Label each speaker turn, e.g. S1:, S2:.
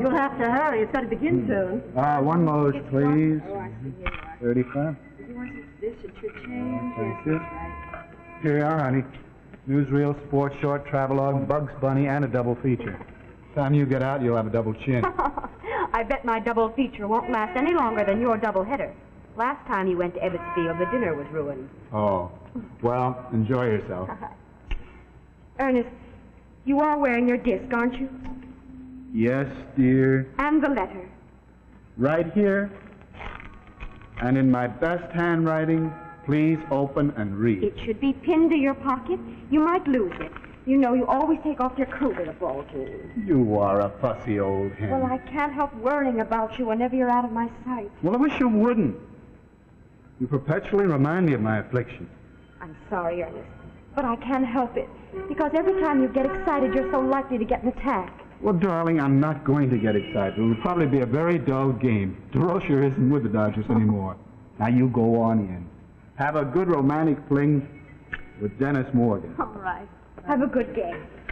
S1: You'll have to hurry. It's got to begin soon.
S2: One Lowe's, please.
S1: Oh, I see. Here you are.
S2: 35.
S1: Did you want this at your change?
S2: Thank
S1: Yes,
S2: you.
S1: that's right.
S2: Here you are, honey. Newsreel, sports short, travelogue, Bugs Bunny, and a double feature. Time you get out, you'll have a double chin.
S3: I bet my double feature won't last any longer than your double header. Last time you went to Ebbetsfield, the dinner was ruined.
S2: Oh. Well, enjoy yourself.
S3: Ernest, you are wearing your disc, aren't you?
S2: Yes, dear.
S3: And the letter.
S2: Right here. And in my best handwriting, please open and read.
S3: It should be pinned to your pocket. You might lose it. You know, you always take off your coat at a ball game.
S2: You are a fussy old hen.
S3: Well, I can't help worrying about you whenever you're out of my sight.
S2: Well, I wish you wouldn't. You perpetually remind me of my affliction.
S3: I'm sorry, Ernest, but I can't help it. Because every time you get excited, you're so likely to get an attack.
S2: Well, darling, I'm not going to get excited. It will probably be a very dull game. DeRocher isn't with the Dodgers anymore. Now you go on in. Have a good romantic fling with Dennis Morgan.
S3: All right. Have a good game.